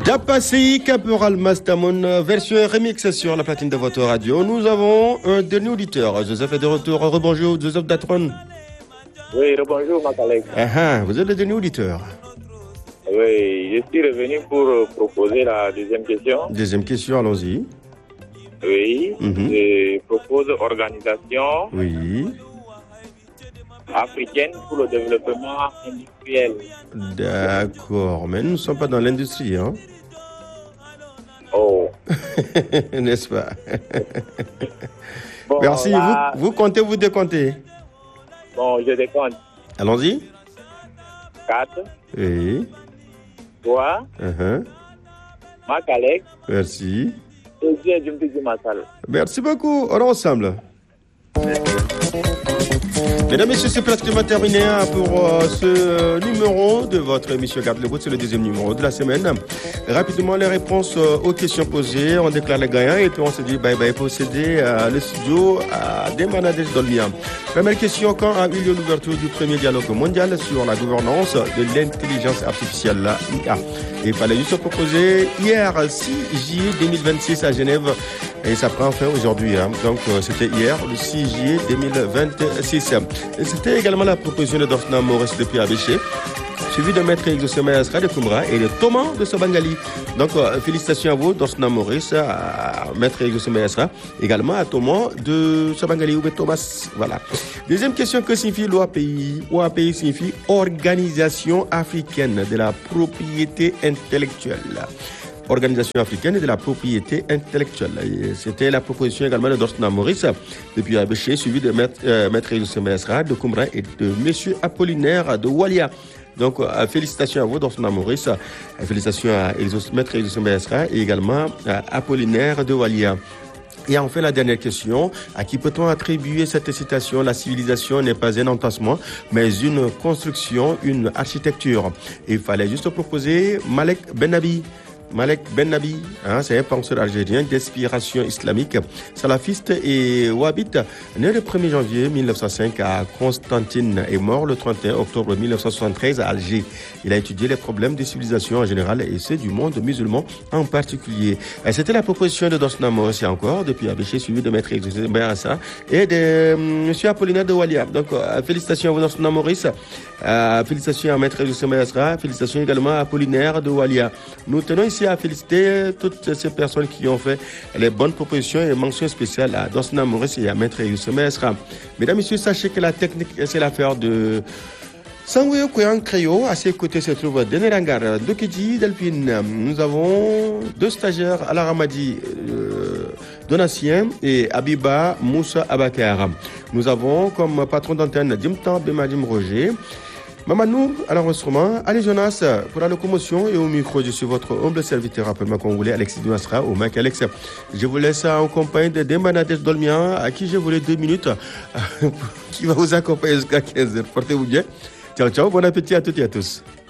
Dapassi, Caporal Mastamon, version remix sur la platine de votre radio. Nous avons un dernier auditeur. Joseph est de retour. Rebonjour, Joseph Datron. Oui, rebonjour, ma collègue. Vous êtes le dernier auditeur. Oui, je suis revenu pour proposer la deuxième question. Deuxième question, allons-y. Oui, je propose organisation africaine pour le développement industriel. D'accord, mais nous ne sommes pas dans l'industrie, hein? Oh. N'est-ce pas? Bon, merci, là, vous comptez, vous décomptez? Bon, je décompte. Allons-y. 4. Oui. 3. Ma collègue. Merci. Et je me dis ma salle. Merci beaucoup, on est ensemble. Mesdames, Messieurs, c'est pratiquement terminé pour ce numéro de votre émission Garde le Bout. C'est le deuxième numéro de la semaine. Rapidement, les réponses aux questions posées. On déclare les gagnants et puis on se dit bye-bye pour céder le studio à Demanades Dolmia. Première question, quand a eu lieu l'ouverture du premier dialogue mondial sur la gouvernance de l'intelligence artificielle, la IA? Il fallait juste se proposer hier, 6 juillet 2026 à Genève. Et ça prend fin aujourd'hui. Donc, c'était hier, le 6 juillet 2026. Et c'était également la proposition de Dorsna Maurice depuis Abéché, suivi de Maître Exaucé Mayasra de Kumbra et de Thomas de Sobangali. Donc, félicitations à vous, Dorsna Maurice, à Maître Exaucé Mayasra, également à Thomas de Sobangali ou de Thomas. Voilà. Deuxième question, que signifie l'OAPI? OAPI signifie Organisation africaine de la propriété intellectuelle. Organisation africaine de la propriété intellectuelle. Et c'était la proposition également de Dorsna Maurice depuis Abéché, suivi de Maître Exaucé Mayasra de Kumbra et de Monsieur Apollinaire de Walia. Donc, félicitations à vous, Dorsna Maurice. Félicitations à Maître Exaucé Mayasra et également à Apollinaire de Walia. Et enfin, la dernière question, à qui peut-on attribuer cette citation? La civilisation n'est pas un entassement, mais une construction, une architecture. Et il fallait juste proposer Malek Ben-Nabi. Malek Ben-Nabi, c'est un penseur algérien d'inspiration islamique, salafiste et wahhabite, né le 1er janvier 1905 à Constantine et mort le 31 octobre 1973 à Alger. Il a étudié les problèmes des civilisations en général et ceux du monde musulman en particulier. Et c'était la proposition de Dorsna Maurice encore, depuis Abéché, suivi de Maître Exaucé Mayasra et de Monsieur Apollinaire de Walia. Donc, félicitations à vous, Dorsna Maurice. Félicitations à Maître Exaucé Mayasra. Félicitations également à Apollinaire de Walia. Nous tenons ici à féliciter toutes ces personnes qui ont fait les bonnes propositions et mention spéciale à Dorsna Maurice et à Maître Exaucé Mayasra. Mesdames et messieurs, sachez que la technique, c'est l'affaire de Sangwe Koyan Kreyo. À ses côtés se trouve Denerangar Dokiji Delpine. Nous avons 2 stagiaires, Ala Ramadi Donatien et Abiba Moussa Abakar. Nous avons comme patron d'antenne Dimtan Bemadim Roger. Mamanou à l'enregistrement, Ali Jonas pour la locomotion et au micro, je suis votre humble serviteur, appelle-moi congolais, Alexis Dumasra, au Mac Alex. Je vous laisse en compagnie de Demanades Dolmia, à qui je voulais 2 minutes, qui va vous accompagner jusqu'à 15h. Portez-vous bien. Ciao, ciao, bon appétit à toutes et à tous.